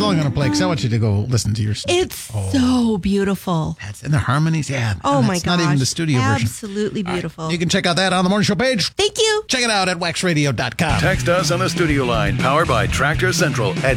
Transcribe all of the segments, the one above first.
song I'm going to play because I want you to go listen to your song. It's so beautiful. And the harmonies, yeah. Oh, my gosh. Not even the studio version. Absolutely beautiful. You can check out that on the Morning Show page. Thank you. Check it out at waxradio.com. Text us on the studio line, powered by Tractor Central at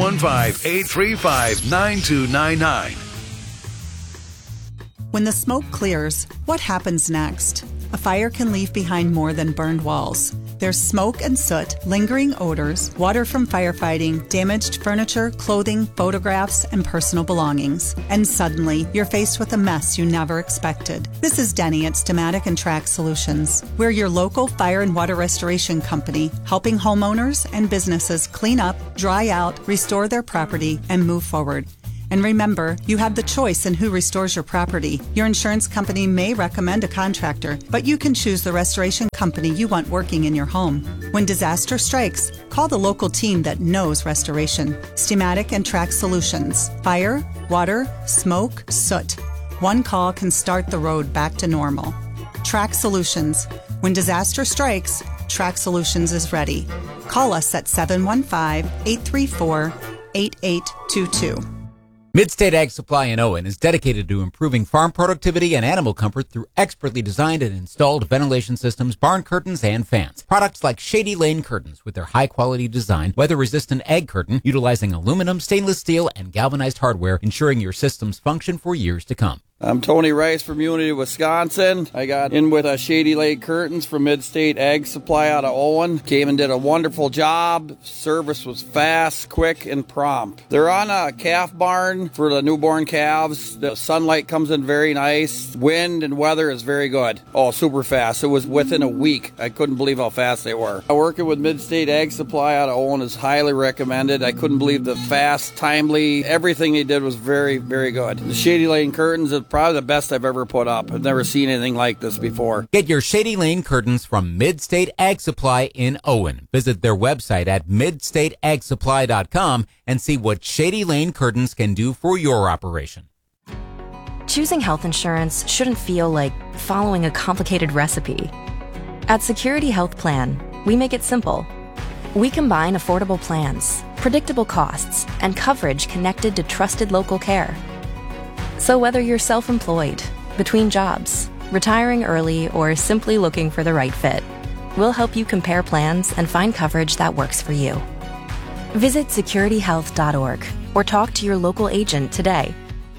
715-835-9299. When the smoke clears, what happens next? A fire can leave behind more than burned walls. There's smoke and soot, lingering odors, water from firefighting, damaged furniture, clothing, photographs, and personal belongings. And suddenly, you're faced with a mess you never expected. This is Denny at Stamatic and Track Solutions. We're your local fire and water restoration company, helping homeowners and businesses clean up, dry out, restore their property, and move forward. And remember, you have the choice in who restores your property. Your insurance company may recommend a contractor, but you can choose the restoration company you want working in your home. When disaster strikes, call the local team that knows restoration. Stamatic and Track Solutions. Fire, water, smoke, soot. One call can start the road back to normal. Track Solutions. When disaster strikes, Track Solutions is ready. Call us at 715-834-8822. Midstate Ag Supply in Owen is dedicated to improving farm productivity and animal comfort through expertly designed and installed ventilation systems, barn curtains, and fans. Products like Shady Lane Curtains with their high-quality design, weather-resistant egg curtain utilizing aluminum, stainless steel, and galvanized hardware, ensuring your systems function for years to come. I'm Tony Rice from Unity, Wisconsin. I got in with Shady Lane Curtains from Midstate Ag Supply out of Owen. Came and did a wonderful job. Service was fast, quick, and prompt. They're on a calf barn for the newborn calves. The sunlight comes in very nice. Wind and weather is very good. Oh, super fast. It was within a week. I couldn't believe how fast they were. Working with Midstate Ag Supply out of Owen is highly recommended. I couldn't believe the fast, timely, everything they did was very, very good. The Shady Lane Curtains is probably the best I've ever put up. I've never seen anything like this before. Get your Shady Lane Curtains from Midstate Ag Supply in Owen. Visit their website at midstateagsupply.com and see what Shady Lane Curtains can do for your operation. Choosing health insurance shouldn't feel like following a complicated recipe. At Security Health Plan, we make it simple. We combine affordable plans, predictable costs, and coverage connected to trusted local care. So whether you're self-employed, between jobs, retiring early, or simply looking for the right fit, we'll help you compare plans and find coverage that works for you. Visit securityhealth.org or talk to your local agent today.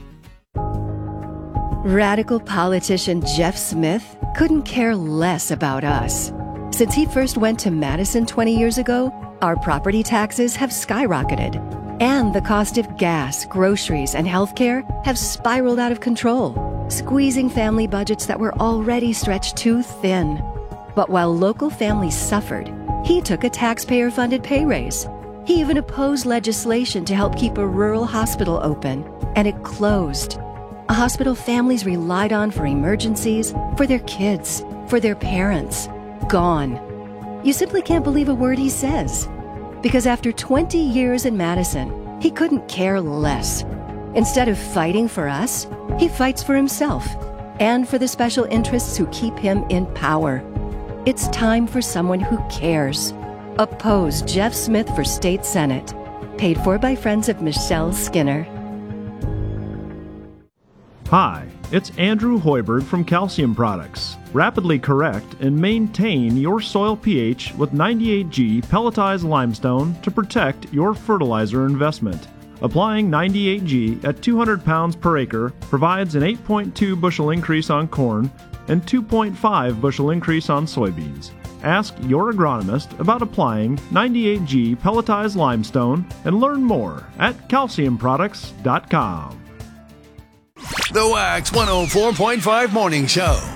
Radical politician Jeff Smith couldn't care less about us. Since he first went to Madison 20 years ago, our property taxes have skyrocketed. And the cost of gas, groceries, and healthcare have spiraled out of control, squeezing family budgets that were already stretched too thin. But while local families suffered, he took a taxpayer-funded pay raise. He even opposed legislation to help keep a rural hospital open, and it closed. A hospital families relied on for emergencies, for their kids, for their parents. Gone. You simply can't believe a word he says. Because after 20 years in Madison, he couldn't care less. Instead of fighting for us, he fights for himself and for the special interests who keep him in power. It's time for someone who cares. Oppose Jeff Smith for State Senate. Paid for by friends of Michelle Skinner. Hi, it's Andrew Hoiberg from Calcium Products. Rapidly correct and maintain your soil pH with 98G pelletized limestone to protect your fertilizer investment. Applying 98G at 200 pounds per acre provides an 8.2 bushel increase on corn and 2.5 bushel increase on soybeans. Ask your agronomist about applying 98G pelletized limestone and learn more at calciumproducts.com. The Wax 104.5 Morning Show.